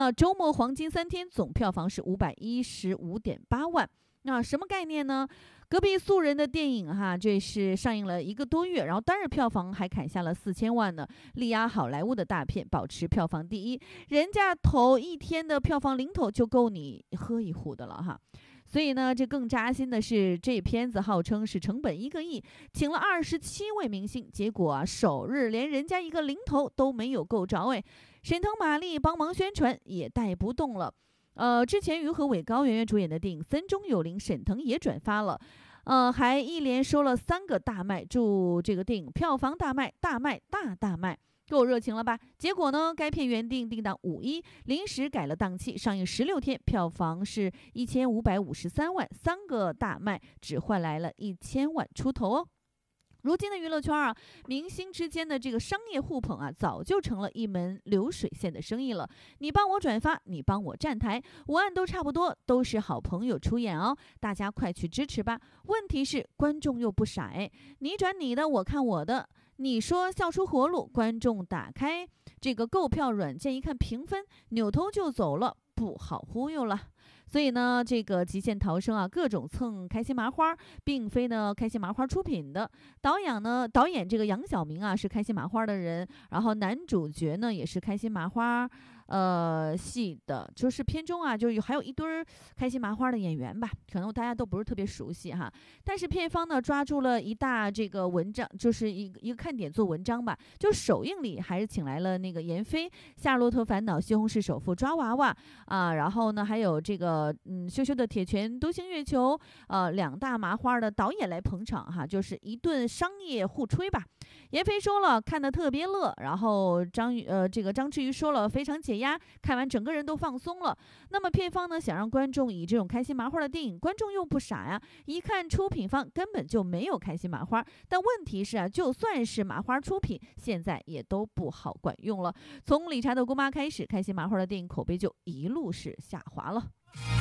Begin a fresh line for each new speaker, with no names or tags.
周末黄金3天总票房是515.8万。那什么概念呢？隔壁素人的电影这是上映了1个多月，然后单日票房还砍下了4000万呢，力压好莱坞的大片，保持票房第一。人家头1天的票房零头就够你喝一壶的了所以呢，这更扎心的是，这片子号称是成本1个亿，请了27位明星，结果首日连人家一个零头都没有够着沈腾、马丽帮忙宣传也带不动了。之前于和伟、高圆圆主演的电影《森中有灵》，沈腾也转发了，还一连说了3个大卖，祝这个电影票房大卖，大卖，大卖。够热情了吧？结果呢，该片原定定档5·1，临时改了档期，上映16天，票房是1553万，3个大卖只换来了1000万出头如今的娱乐圈明星之间的这个商业互捧早就成了一门流水线的生意了。你帮我转发，你帮我站台，文案都差不多，都是好朋友出演大家快去支持吧。问题是观众又不傻你转你的，我看我的。你说笑出活路，观众打开这个购票软件一看评分，扭头就走了，不好忽悠了。所以呢，这个极限逃生各种蹭开心麻花，并非呢开心麻花出品的。导演这个杨晓明是开心麻花的人，然后男主角呢也是开心麻花戏的，就是片中就是还有一堆开心麻花的演员吧，可能大家都不是特别熟悉但是片方呢抓住了一大这个文章，就是一个看点做文章吧。就首映里还是请来了那个闫飞，《夏洛特烦恼》西红柿首富抓娃娃然后呢还有这个羞羞的铁拳、独行月球2大麻花的导演来捧场就是一顿商业互吹吧。闫飞说了看得特别乐，然后张志瑜说了非常解压，看完整个人都放松了。那么片方呢想让观众以这种开心麻花的电影，观众又不傻一看出品方根本就没有开心麻花。但问题是就算是麻花出品，现在也都不好管用了。从理查的姑妈开始，开心麻花的电影口碑就一路是下滑了。